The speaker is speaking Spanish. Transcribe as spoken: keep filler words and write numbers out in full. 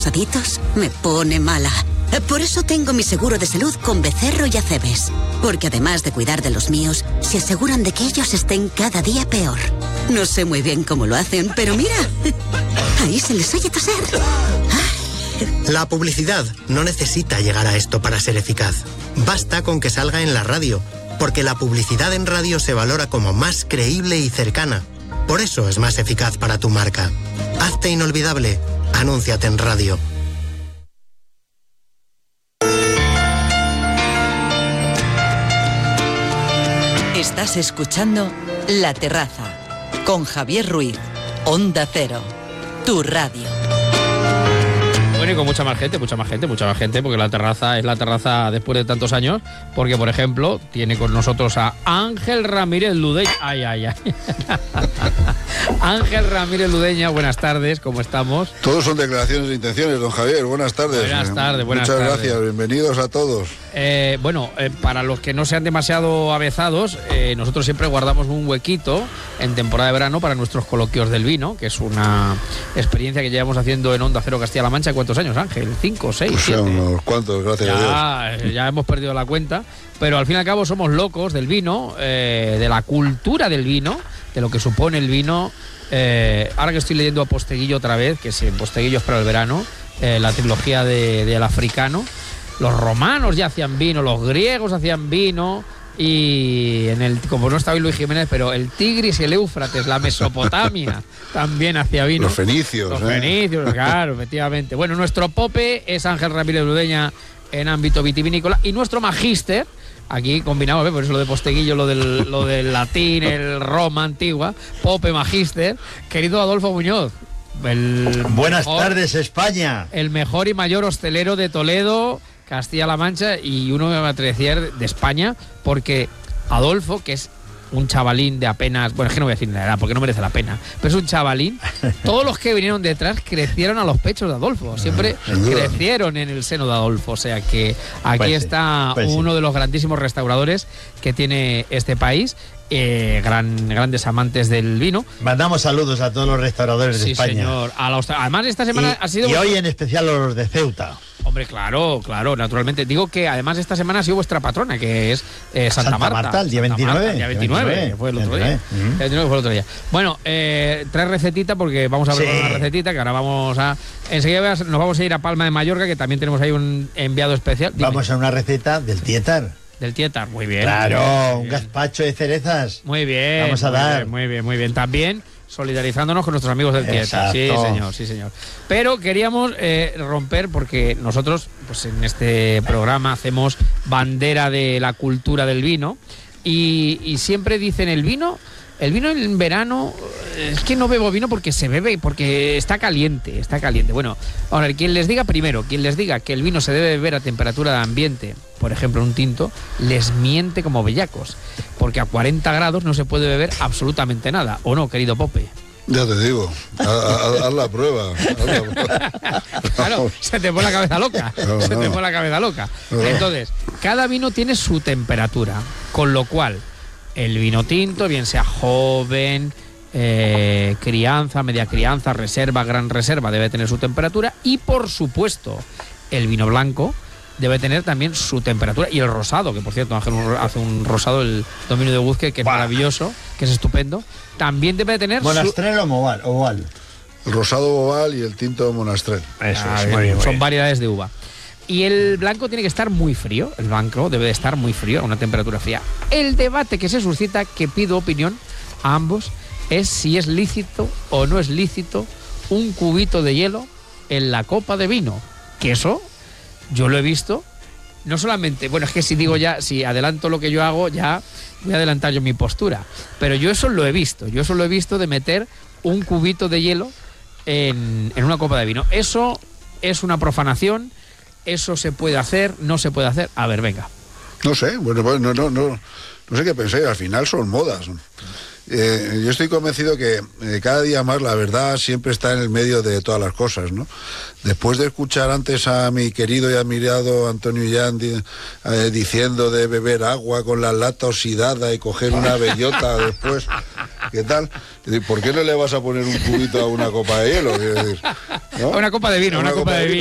Saditos me pone mala. Por eso tengo mi seguro de salud con Becerro y Acebes. Porque además de cuidar de los míos, se aseguran de que ellos estén cada día peor. No sé muy bien cómo lo hacen, pero mira, ahí se les oye toser. La publicidad no necesita llegar a esto para ser eficaz. Basta con que salga en la radio, porque la publicidad en radio se valora como más creíble y cercana. Por eso es más eficaz para tu marca. Hazte inolvidable. Anúnciate en radio. Estás escuchando La Terraza con Javier Ruiz, Onda Cero, tu radio. Bueno, y con mucha más gente, mucha más gente, mucha más gente, porque La Terraza es La Terraza después de tantos años, porque, por ejemplo, tiene con nosotros a Ángel Ramírez Ludeña. Ay, ay, ay. Ángel Ramírez Ludeña, buenas tardes, ¿cómo estamos? Todos son declaraciones de intenciones, don Javier, buenas tardes. Buenas tardes, buenas Muchas tardes. gracias, bienvenidos a todos. Eh, bueno, eh, para los que no sean demasiado avezados, eh, nosotros siempre guardamos un huequito en temporada de verano para nuestros coloquios del vino, que es una experiencia que llevamos haciendo en Onda Cero Castilla-La Mancha. ¿Cuántos años, Ángel? ¿Cinco, seis, Pues siete? unos cuantos, gracias ya, a Dios. Ya hemos perdido la cuenta, pero al fin y al cabo somos locos del vino, eh, de la cultura del vino, de lo que supone el vino. Eh, ahora que estoy leyendo a Posteguillo otra vez, que si en Posteguillo es para el verano, eh, la trilogía de, del africano, los romanos ya hacían vino, los griegos hacían vino, y en el, como no está hoy Luis Jiménez, pero el Tigris y el Éufrates, la Mesopotamia, también hacía vino. Los fenicios. Los ¿eh? fenicios, claro, efectivamente. Bueno, nuestro Pope es Ángel Ramírez Ludeña en ámbito vitivinícola, y nuestro magíster, aquí combinamos, ¿eh? Por eso lo de Posteguillo, lo del, lo del latín, el Roma antigua, Pope magíster, querido Adolfo Muñoz. El Buenas mejor, tardes, España. El mejor y mayor hostelero de Toledo, Castilla-La Mancha, y uno me va a decir de España, porque Adolfo, que es un chavalín de apenas, bueno, es que no voy a decir la edad porque no merece la pena, pero es un chavalín, todos los que vinieron detrás crecieron a los pechos de Adolfo, siempre crecieron en el seno de Adolfo, o sea que aquí pues sí, está pues uno sí. de los grandísimos restauradores que tiene este país, eh, gran, grandes amantes del vino. Mandamos saludos a todos los restauradores de Sí, España. señor. A la hostal- Además, esta semana Y, ha sido... y hoy en especial los de Ceuta. Hombre, claro, claro, naturalmente. Digo que además esta semana ha sido vuestra patrona, que es eh, Santa, Santa Marta. Marta, el día Santa veintinueve. Marta, el día veintinueve, veintinueve, que fue el otro día. veintinueve. El veintinueve fue el otro día. Bueno, eh, tres recetitas, porque vamos a ver Sí. una recetita, que ahora vamos a... Enseguida nos vamos a ir a Palma de Mallorca, que también tenemos ahí un enviado especial. Dime. Vamos a una receta del Tietar. Del Tietar, muy bien. Claro, muy bien, un muy bien. gazpacho de cerezas. Muy bien. Vamos a muy dar. bien, muy bien, muy bien. También solidarizándonos con nuestros amigos del Tietar. Sí, Exacto. señor, sí, señor. Pero queríamos eh, romper, porque nosotros, pues en este programa hacemos bandera de la cultura del vino, y, y siempre dicen el vino, el vino en verano, eh, es que no bebo vino porque se bebe, porque está caliente, está caliente. Bueno, ahora, quien les diga primero, quien les diga que el vino se debe beber a temperatura de ambiente, por ejemplo un tinto, les miente como bellacos, porque a cuarenta grados no se puede beber absolutamente nada, ¿o no, querido Pope? Ya te digo, haz, haz- haz la prueba. haz la prueba. Claro, se te pone la cabeza loca, No, se te no. pone la cabeza loca. No. Entonces, cada vino tiene su temperatura, con lo cual el vino tinto, bien sea joven, eh, crianza, media crianza, reserva, gran reserva, debe tener su temperatura, y por supuesto el vino blanco debe tener también su temperatura, y el rosado, que por cierto Ángel hace un rosado, el dominio de Buzque, que es Buah. maravilloso, que es estupendo, también debe tener su... Monastrell o oval. oval. El rosado oval y el tinto monastrell. Eso Ah, es, bien, muy bien, muy son bien. variedades de uva. Y el blanco tiene que estar muy frío. El blanco debe de estar muy frío, a una temperatura fría. El debate que se suscita, que pido opinión a ambos, es si es lícito o no es lícito un cubito de hielo en la copa de vino. Que eso yo lo he visto. No solamente, bueno, es que si digo ya, si adelanto lo que yo hago, ya voy a adelantar yo mi postura. Pero yo eso lo he visto. Yo eso lo he visto de meter un cubito de hielo en, en una copa de vino. Eso es una profanación. Eso se puede hacer, no se puede hacer. A ver, venga. No sé, bueno, pues no, no, no, no sé qué pensáis, al final son modas. Eh, yo estoy convencido que eh, cada día más la verdad siempre está en el medio de todas las cosas, ¿no? Después de escuchar antes a mi querido y admirado Antonio Illán di- eh, diciendo de beber agua con la lata oxidada y coger una bellota después, ¿qué tal? Es decir, ¿por qué no le vas a poner un cubito a una copa de hielo? Es decir, ¿no? Una copa de vino, una, una copa, copa de vino.